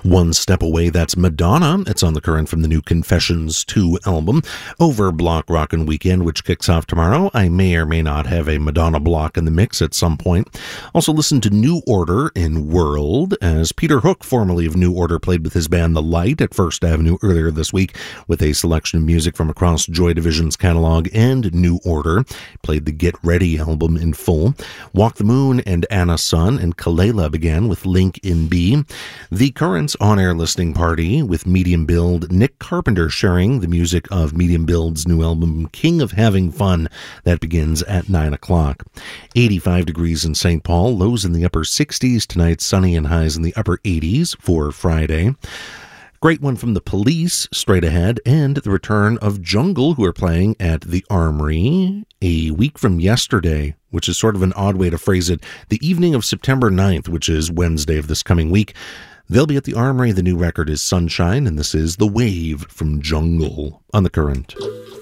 One Step Away, that's Madonna. It's on the current from the new Confessions 2 album. Over Block Rockin' Weekend, which kicks off tomorrow. I may or may not have a Madonna block in the mix at some point. Also listen to New Order in World, as Peter Hook, formerly of New Order, played with his band The Light at First Avenue earlier this week with a selection of music from across Joy Division's catalog and New Order. Played the Get Ready album in full. Walk the Moon and Anna Sun and Kalela began with Link in B. The Currents on-air listening party with Medium Build, Nick Carpenter sharing the music of Medium Build's new album King of Having Fun. That begins at 9 o'clock. 85 degrees in St. Paul, lows in the upper 60s tonight, sunny and highs in the upper 80s for Friday. Great one from The Police straight ahead, and the return of Jungle, who are playing at the Armory a week from yesterday, which is sort of an odd way to phrase it, the evening of September 9th, which is Wednesday of this coming week. They'll be at the Armory. The new record is Sunshine, and this is The Wave from Jungle on The Current.